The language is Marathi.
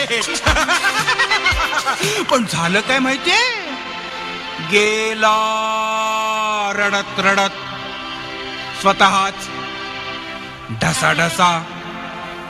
पण झालं काय माहितीये, गेला रडत रडत स्वतःच ढसाढसा